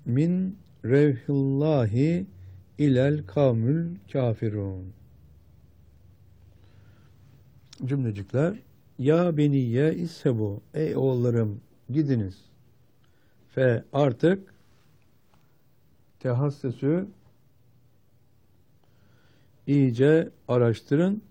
min revhillahi ilel kavmül kafirun. Cümlecikler. Ya beniye issebu. Ey oğullarım gidiniz. Fe artık tehassesü iyice araştırın.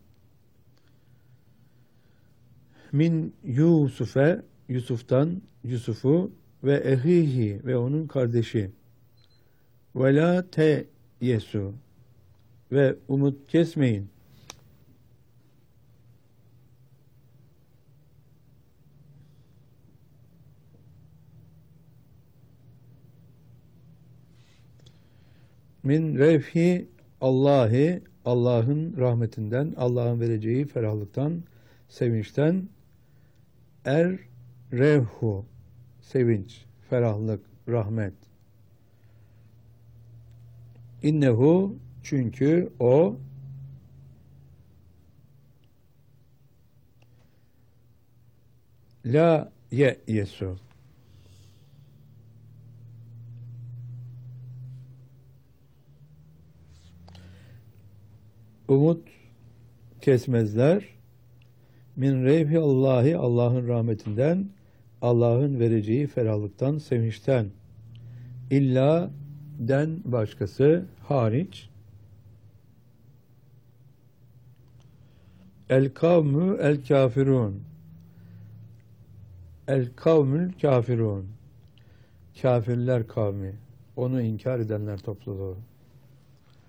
Min Yusuf'e Yusuf'tan Yusuf'u ve ehihi ve onun kardeşi. Ve la te yesu ve umut kesmeyin. Min revhi Allahi Allah'ın rahmetinden, Allah'ın vereceği ferahlıktan, sevinçten revhu sevinç, ferahlık, rahmet. İnnehu çünkü o la ye'yesu umut kesmezler. Min revhi Allahi Allah'ın rahmetinden, Allah'ın vereceği ferahlıktan, sevinçten. İlla den başkası hariç. El kavmü el kafirun. El kavmül kafirun. Kafirler kavmi. Onu inkar edenler topluluğu.